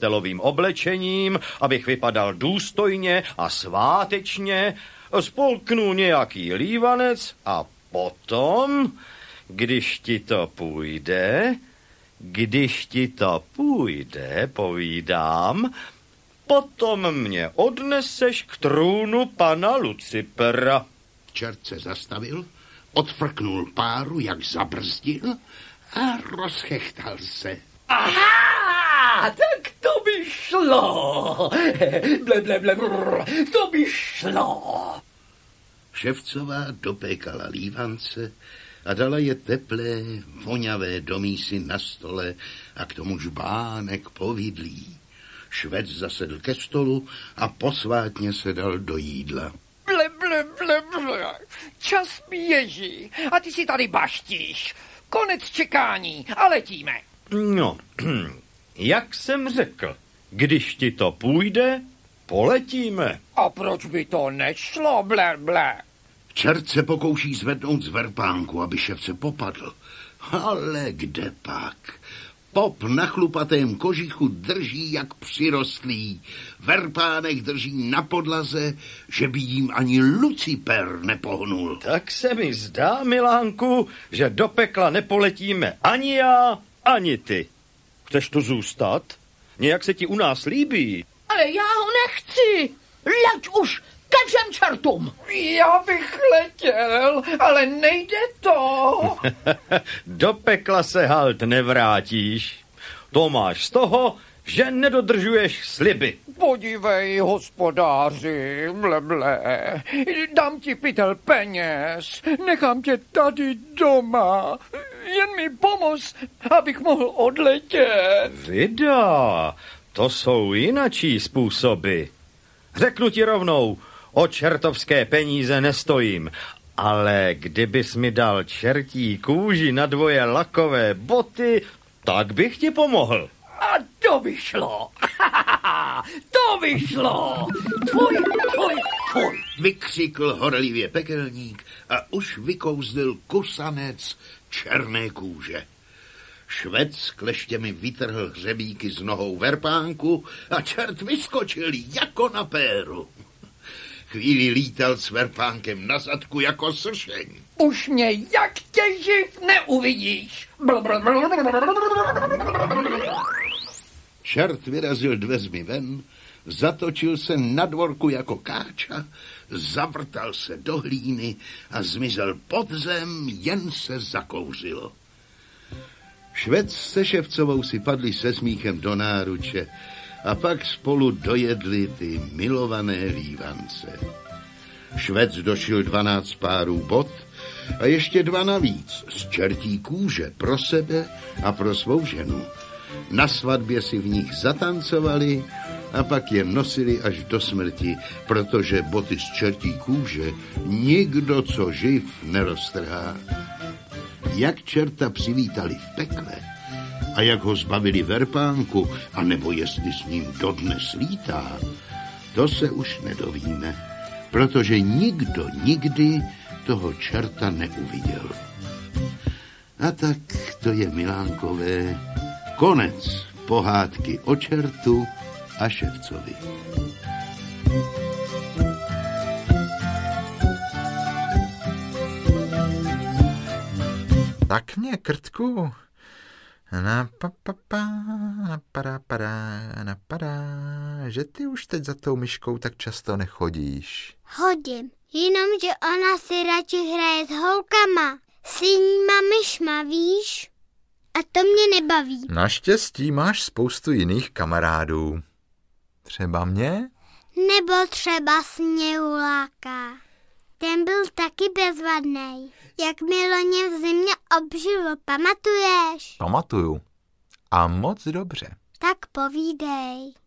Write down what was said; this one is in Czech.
pastelovým oblečením, abych vypadal důstojně a svátečně, spolknu nějaký lívanec a potom, když ti to půjde, povídám, potom mě odneseš k trůnu pana Lucipera. Čert se zastavil, odfrknul páru, jak zabrzdil a rozchechtal se. Aha, tak to by šlo. To by šlo. Ševcová dopékala lívance a dala je teplé, voňavé do mísy na stole a k tomu žbánek povidlí. Švec zasedl ke stolu a posvátně se dal do jídla. Čas běží a ty si tady baštíš. Konec čekání a letíme. No, jak jsem řekl, když ti to půjde, poletíme. A proč by to nešlo, Čert se pokouší zvednout z verpánku, aby ševce popadl. Ale kde pak? Pop na chlupatém kožichu drží jak přirostlý. Verpánek drží na podlaze, že by jim ani Luciper nepohnul. Tak se mi zdá, Milánku, že do pekla nepoletíme ani já, ani ty. Chceš tu zůstat? Nějak se ti u nás líbí. Ale já ho nechci. Leď už ke všem čertům. Já bych letěl, ale nejde to. Do pekla se halt nevrátíš. To máš z toho, že nedodržuješ sliby. Podívej, hospodáři, dám ti pytel peněz, nechám tě tady doma, jen mi pomoz, abych mohl odletět. Vida, to jsou jinačí způsoby. Řeknu ti rovnou, o čertovské peníze nestojím, ale kdybys mi dal čertí kůži na dvoje lakové boty, tak bych ti pomohl. A to by šlo. To by šlo. Tvoj. Vykřikl horlivě pekelník a už vykouzdil kusanec černé kůže. Švec kleštěmi vytrhl hřebíky z nohou verpánku a čert vyskočil jako na péru. Chvíli lítal s verpánkem na zadku jako sršeň. Už mě jak tě živ neuvidíš. Čert vyrazil dveřmi ven, zatočil se na dvorku jako káča, zavrtal se do hlíny a zmizel pod zem, jen se zakouřilo. Švec se Ševcovou si padli se smíchem do náruče a pak spolu dojedli ty milované lívance. Švec došil 12 párů bot a ještě 2 navíc z čertí kůže pro sebe a pro svou ženu. Na svatbě si v nich zatancovali a pak je nosili až do smrti, protože boty z čertí kůže nikdo, co živ, neroztrhá. Jak čerta přivítali v pekle a jak ho zbavili verpánku, anebo jestli s ním dodnes lítá, to se už nedovíme, protože nikdo nikdy toho čerta neuviděl. A tak to je, Milánkové, konec pohádky o čertu a Ševcovi. Tak mě, Krtku, napadá, že ty už teď za tou myškou tak často nechodíš. Hodím, jenomže ona si radši hraje s holkama, s jinýma myšma, víš? A to mě nebaví. Naštěstí máš spoustu jiných kamarádů. Třeba mě? Nebo třeba Sněhuláka. Ten byl taky bezvadnej. Jak mi loni v zimě obživl, pamatuješ? Pamatuju. A moc dobře. Tak povídej.